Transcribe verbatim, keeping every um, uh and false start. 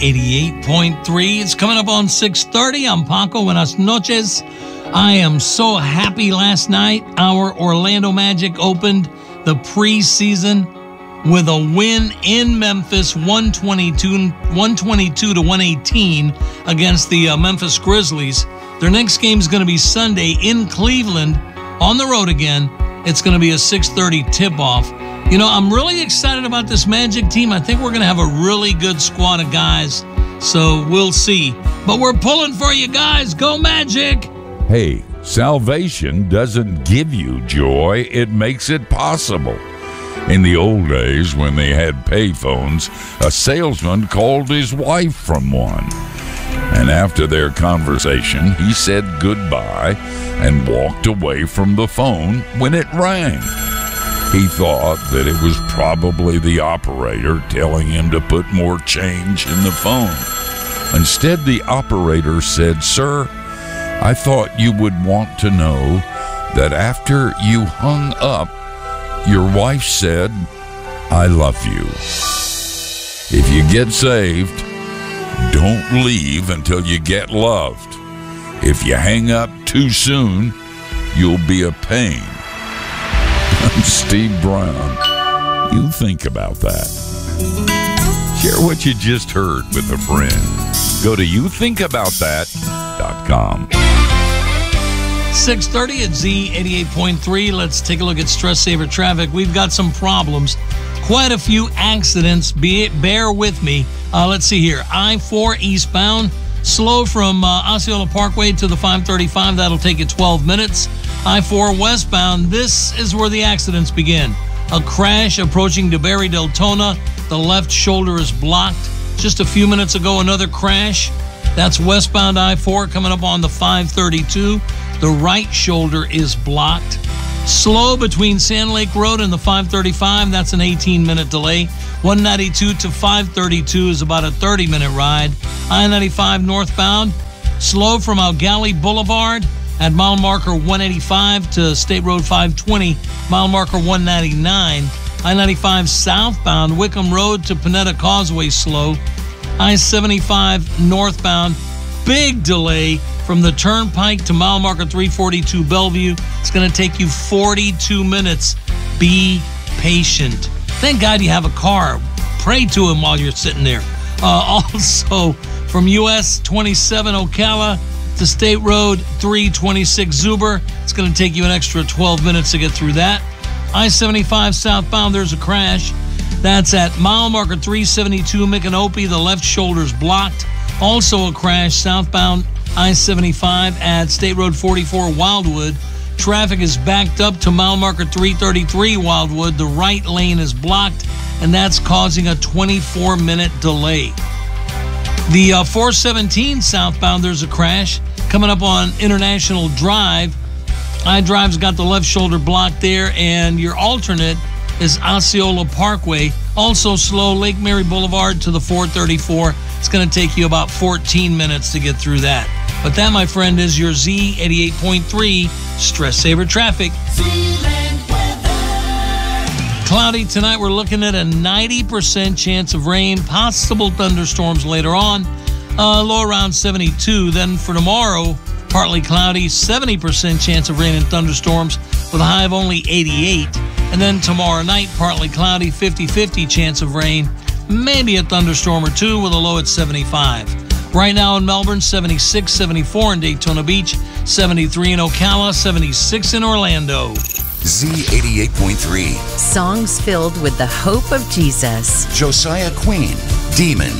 eighty-eight point three. It's coming up on six thirty. I'm Paco. Buenas noches. I am so happy last night. Our Orlando Magic opened the preseason with a win in Memphis, one twenty-two to one eighteen against the uh, Memphis Grizzlies. Their next game is going to be Sunday in Cleveland on the road again. It's going to be a six thirty tip-off. You know, I'm really excited about this Magic team. I think we're going to have a really good squad of guys, so we'll see. But we're pulling for you guys. Go Magic! Hey, salvation doesn't give you joy. It makes it possible. In the old days, when they had payphones, a salesman called his wife from one. And after their conversation, he said goodbye and walked away from the phone when it rang. He thought that it was probably the operator telling him to put more change in the phone. Instead, the operator said, "Sir, I thought you would want to know that after you hung up, your wife said, 'I love you.' If you get saved, don't leave until you get loved. If you hang up too soon, you'll be a pain." I'm Steve Brown. You think about that. Share what you just heard with a friend. Go to you think about that dot com. six thirty at Z eighty-eight point three. Let's take a look at Stress Saver traffic. We've got some problems. Quite a few accidents. Be it, bear with me. Uh, let's see here. I four eastbound. Slow from uh, Osceola Parkway to the five thirty-five. That'll take you twelve minutes. I four westbound. This is where the accidents begin. A crash approaching DeBerry Deltona. The left shoulder is blocked. Just a few minutes ago, another crash. That's westbound I four coming up on the five thirty-two. The right shoulder is blocked. Slow between Sand Lake Road and the five thirty-five. That's an eighteen-minute delay. one ninety-two to five thirty-two is about a thirty-minute ride. I ninety-five northbound. Slow from Algali Boulevard at mile marker one eighty-five to State Road five twenty, mile marker one ninety-nine. I ninety-five southbound, Wickham Road to Panetta Causeway slow. I seventy-five northbound, big delay from the Turnpike to mile marker three forty-two Bellevue. It's going to take you forty-two minutes. Be patient. Thank God you have a car. Pray to him while you're sitting there. Uh, also, from U S twenty-seven Ocala to State Road three twenty-six Zuber, it's going to take you an extra twelve minutes to get through that. I seventy-five southbound, there's a crash. That's at mile marker three seventy-two Micanopy. The left shoulder's blocked. Also a crash southbound I seventy-five at State Road forty-four Wildwood. Traffic is backed up to mile marker three thirty-three Wildwood. The right lane is blocked, and that's causing a twenty-four minute delay. The uh, four seventeen southbound, there's a crash coming up on International Drive. iDrive's got the left shoulder blocked there, and your alternate is Osceola Parkway. Also slow, Lake Mary Boulevard to the four thirty-four. It's going to take you about fourteen minutes to get through that. But that, my friend, is your Z eighty-eight point three Stress Saver Traffic. Cloudy tonight. We're looking at a ninety percent chance of rain, possible thunderstorms later on. Uh, low around seventy-two. Then for tomorrow, partly cloudy, seventy percent chance of rain and thunderstorms with a high of only eighty-eight. And then tomorrow night, partly cloudy, fifty-fifty chance of rain, maybe a thunderstorm or two with a low at seventy-five. Right now in Melbourne, seventy-six, seventy-four in Daytona Beach, seventy-three in Ocala, seventy-six in Orlando. Z eighty-eight point three. Songs filled with the hope of Jesus. Josiah Queen, Demon.